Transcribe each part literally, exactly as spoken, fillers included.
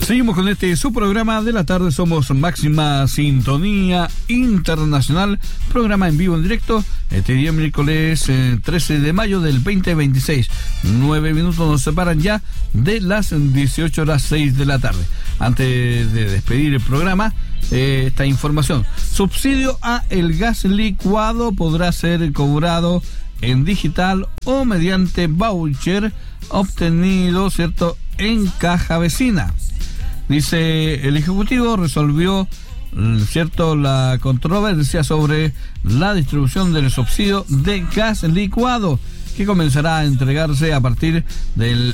Seguimos con este su programa de la tarde. Somos Máxima Sintonía Internacional, programa en vivo en directo este día miércoles eh, trece de mayo del veinte veintiséis. Nueve minutos nos separan ya de las dieciocho horas seis de la tarde. Antes de despedir el programa, eh, esta información: subsidio a el gas licuado podrá ser cobrado en digital o mediante voucher obtenido, ¿cierto?, en caja vecina. Dice, el Ejecutivo resolvió, cierto, la controversia sobre la distribución del subsidio de gas licuado, que comenzará a entregarse a partir del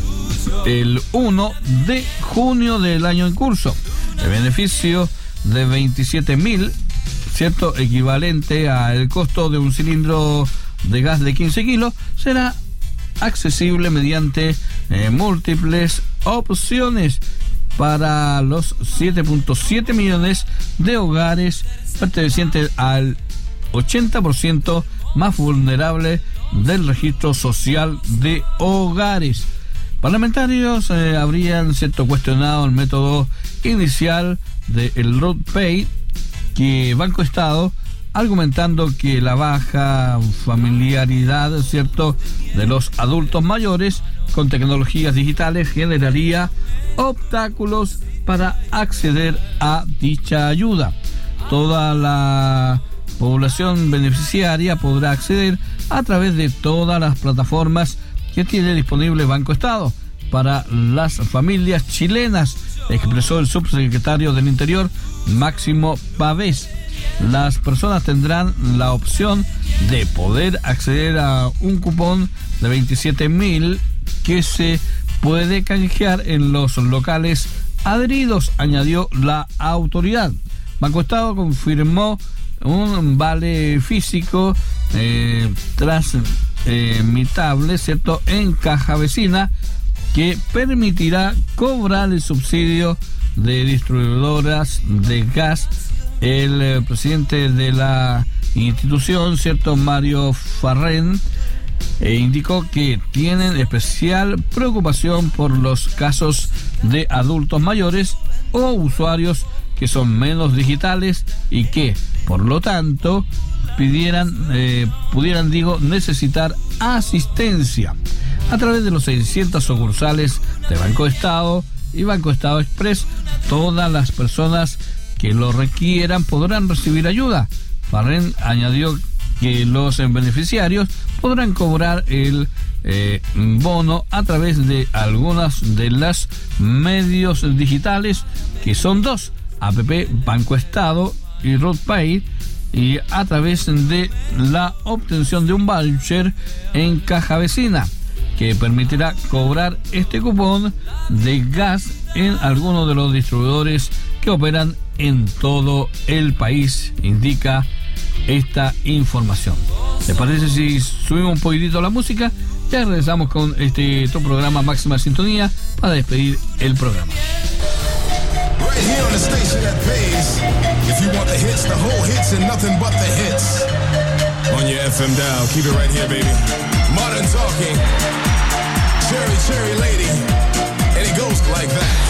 el primero de junio del año en curso. El beneficio de veintisiete mil, cierto, equivalente al costo de un cilindro de gas de quince kilos, será accesible mediante eh, múltiples opciones para los siete punto siete millones de hogares pertenecientes al ochenta por ciento más vulnerable del registro social de hogares. Parlamentarios eh, habrían, cierto, cuestionado el método inicial del RootPay que Banco Estado, argumentando que la baja familiaridad, cierto, de los adultos mayores con tecnologías digitales generaría obstáculos para acceder a dicha ayuda. Toda la población beneficiaria podrá acceder a través de todas las plataformas que tiene disponible Banco Estado para las familias chilenas, expresó el subsecretario del Interior, Máximo Pavés. Las personas tendrán la opción de poder acceder a un cupón de veintisiete mil que se puede canjear en los locales adheridos, añadió la autoridad. Banco Estado confirmó un vale físico eh, transmitable, ¿cierto?, en caja vecina, que permitirá cobrar el subsidio de distribuidoras de gas. El eh, presidente de la institución, ¿cierto?, Mario Farrén, eh, indicó que tienen especial preocupación por los casos de adultos mayores o usuarios que son menos digitales y que, por lo tanto, pidieran, eh, pudieran, digo, necesitar asistencia. A través de los seiscientas sucursales de Banco Estado y Banco Estado Express, todas las personas que lo requieran podrán recibir ayuda. Farrén añadió que los beneficiarios podrán cobrar el eh, bono a través de algunas de las medios digitales, que son dos: app Banco Estado y RootPay, y a través de la obtención de un voucher en caja vecina, que permitirá cobrar este cupón de gas en algunos de los distribuidores que operan en todo el país, indica esta información. ¿Te parece si subimos un poquitito la música? Ya regresamos con este tu programa Máxima Sintonía para despedir el programa. Right here on the station that pays. If you want the hits, the whole hits and nothing but the hits. On your F M dial, keep it right here, baby. Modern Talking, Cherry Cherry Lady, and it goes like that.